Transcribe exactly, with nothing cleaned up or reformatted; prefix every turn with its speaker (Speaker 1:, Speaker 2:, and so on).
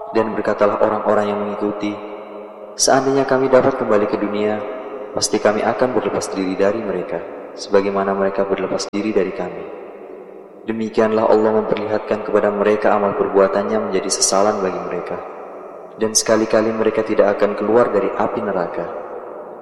Speaker 1: Dan berkatalah orang-orang yang mengikuti, seandainya kami dapat kembali ke dunia, pasti kami akan berlepas diri dari mereka, sebagaimana mereka berlepas diri dari kami. Demikianlah Allah memperlihatkan kepada mereka amal perbuatannya menjadi sesalan bagi mereka, dan sekali-kali mereka tidak akan keluar dari api neraka.